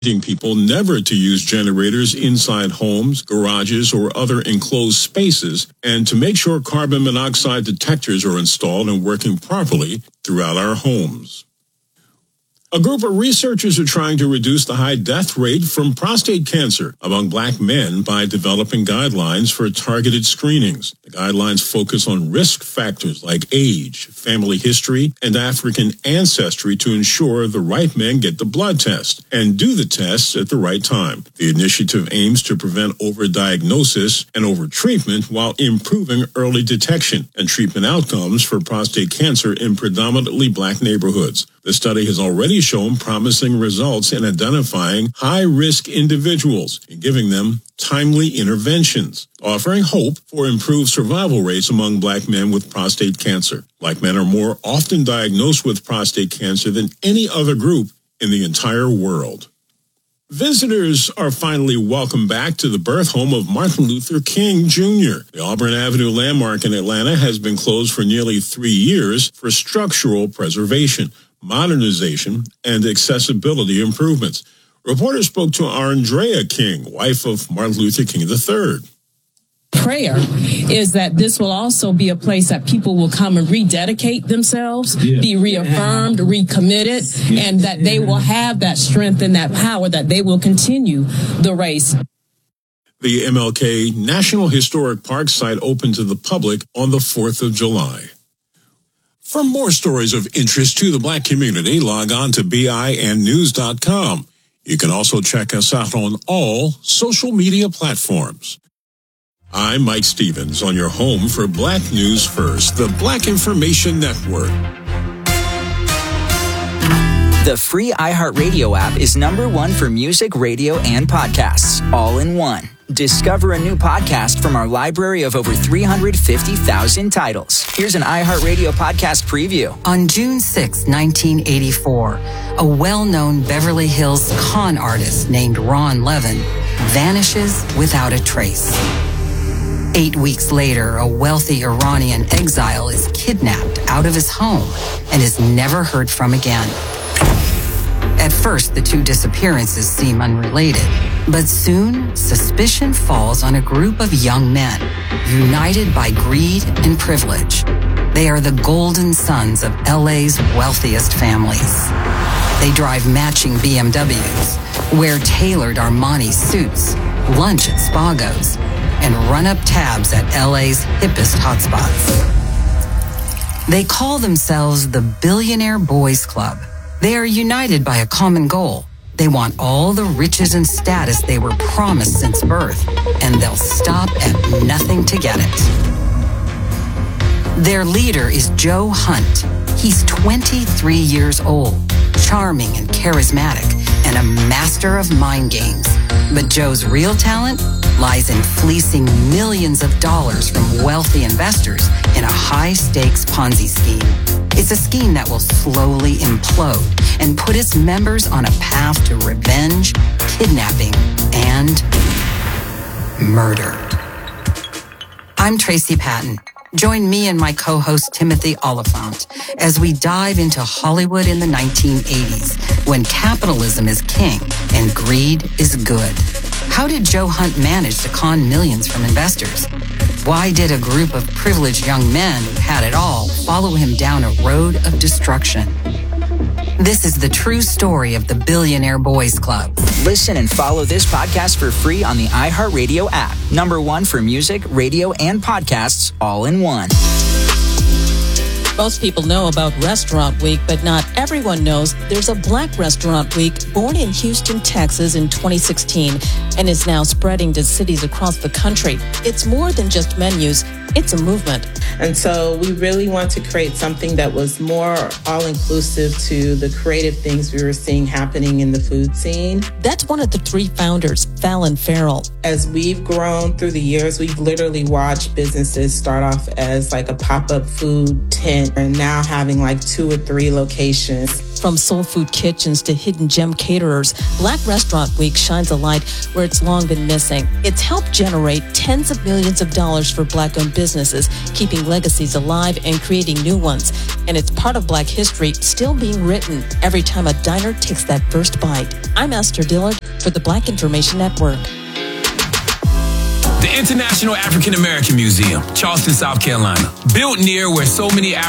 people never to use generators inside homes, garages, or other enclosed spaces, and to make sure carbon monoxide detectors are installed and working properly throughout our homes. A group of researchers are trying to reduce the high death rate from prostate cancer among Black men by developing guidelines for targeted screenings. The guidelines focus on risk factors like age, family history, and African ancestry to ensure the right men get the blood test and do the tests at the right time. The initiative aims to prevent overdiagnosis and overtreatment while improving early detection and treatment outcomes for prostate cancer in predominantly Black neighborhoods. The study has already shown promising results in identifying high-risk individuals and giving them timely interventions, offering hope for improved survival rates among Black men with prostate cancer. Black men are more often diagnosed with prostate cancer than any other group in the entire world. Visitors are finally welcomed back to the birth home of Martin Luther King Jr. The Auburn Avenue landmark in Atlanta has been closed for nearly 3 years for structural preservation, modernization, and accessibility improvements. Reporters spoke to Andrea King, wife of Martin Luther King III. Prayer is that this will also be a place that people will come and rededicate themselves, be reaffirmed, recommitted, and that they will have that strength and that power, that they will continue the race. The MLK National Historic Park site opened to the public on the 4th of July. For more stories of interest to the Black community, log on to BINnews.com. You can also check us out on all social media platforms. I'm Mike Stevens on your home for Black News First, the Black Information Network. The free iHeartRadio app is #1 for music, radio, and podcasts, all in one. Discover a new podcast from our library of over 350,000 titles. Here's an iHeartRadio podcast preview. On June 6, 1984, a well-known Beverly Hills con artist named Ron Levin vanishes without a trace. 8 weeks later, a wealthy Iranian exile is kidnapped out of his home and is never heard from again. At first, the two disappearances seem unrelated, but soon suspicion falls on a group of young men united by greed and privilege. They are the golden sons of LA's wealthiest families. They drive matching BMWs, wear tailored Armani suits, lunch at Spago's, and run up tabs at LA's hippest hotspots. They call themselves the Billionaire Boys Club. They are united by a common goal. They want all the riches and status they were promised since birth, and they'll stop at nothing to get it. Their leader is Joe Hunt. He's 23 years old, charming and charismatic, and a master of mind games. But Joe's real talent lies in fleecing millions of dollars from wealthy investors in a high-stakes Ponzi scheme. It's a scheme that will slowly implode and put its members on a path to revenge, kidnapping, and murder. I'm Tracy Patton. Join me and my co-host Timothy Oliphant as we dive into Hollywood in the 1980s, when capitalism is king and greed is good. How did Joe Hunt manage to con millions from investors? Why did a group of privileged young men who had it all follow him down a road of destruction? This is the true story of the Billionaire Boys Club. Listen and follow this podcast for free on the iHeartRadio app. #1 for music, radio, and podcasts, all in one. Most people know about Restaurant Week, but not everyone knows there's a Black Restaurant Week born in Houston, Texas in 2016 and is now spreading to cities across the country. It's more than just menus. It's a movement. And so we really want to create something that was more all-inclusive to the creative things we were seeing happening in the food scene. That's one of the three founders, Fallon Farrell. As we've grown through the years, we've literally watched businesses start off as like a pop-up food tent and now having like 2 or 3 locations. From soul food kitchens to hidden gem caterers, Black Restaurant Week shines a light where it's long been missing. It's helped generate tens of millions of dollars for Black-owned businesses, keeping legacies alive and creating new ones. And it's part of Black history still being written every time a diner takes that first bite. I'm Esther Dillard for the Black Information Network. The International African American Museum, Charleston, South Carolina. Built near where so many